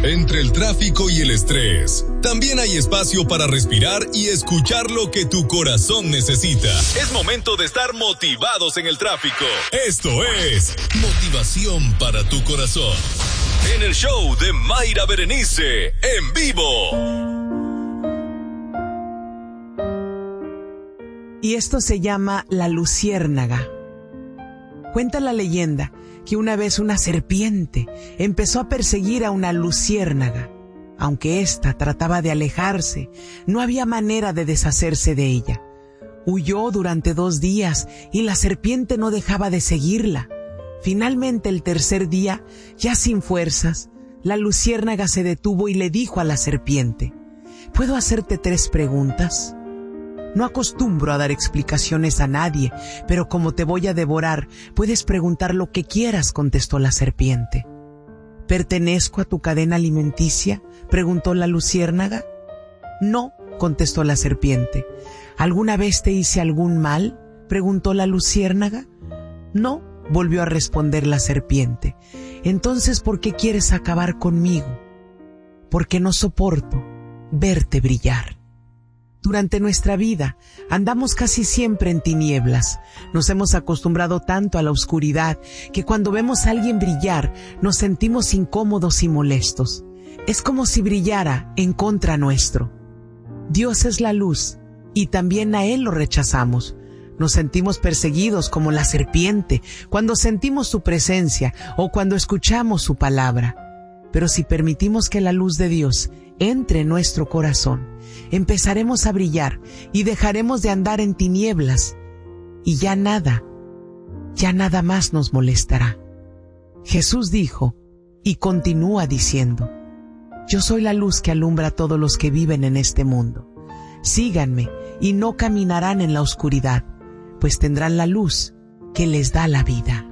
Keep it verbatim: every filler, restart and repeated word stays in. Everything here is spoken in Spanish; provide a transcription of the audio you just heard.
Entre el tráfico y el estrés, también hay espacio para respirar y escuchar lo que tu corazón necesita. Es momento de estar motivados en el tráfico. Esto es Motivación para tu Corazón. En el show de Mayra Berenice, en vivo. Y esto se llama la luciérnaga. Cuenta la leyenda que una vez una serpiente empezó a perseguir a una luciérnaga. Aunque ésta trataba de alejarse, no había manera de deshacerse de ella. Huyó durante dos días y la serpiente no dejaba de seguirla. Finalmente, el tercer día, ya sin fuerzas, la luciérnaga se detuvo y le dijo a la serpiente: ¿puedo hacerte tres preguntas? No acostumbro a dar explicaciones a nadie, pero como te voy a devorar, puedes preguntar lo que quieras, contestó la serpiente. ¿Pertenezco a tu cadena alimenticia?, preguntó la luciérnaga. No, contestó la serpiente. ¿Alguna vez te hice algún mal?, preguntó la luciérnaga. No, volvió a responder la serpiente. Entonces, ¿por qué quieres acabar conmigo? Porque no soporto verte brillar. Durante nuestra vida andamos casi siempre en tinieblas. Nos hemos acostumbrado tanto a la oscuridad que cuando vemos a alguien brillar nos sentimos incómodos y molestos. Es como si brillara en contra nuestro. Dios es la luz y también a Él lo rechazamos. Nos sentimos perseguidos como la serpiente cuando sentimos su presencia o cuando escuchamos su palabra. Pero si permitimos que la luz de Dios entre en nuestro corazón, empezaremos a brillar y dejaremos de andar en tinieblas y ya nada, ya nada más nos molestará. Jesús dijo y continúa diciendo: yo soy la luz que alumbra a todos los que viven en este mundo. Síganme y no caminarán en la oscuridad, pues tendrán la luz que les da la vida.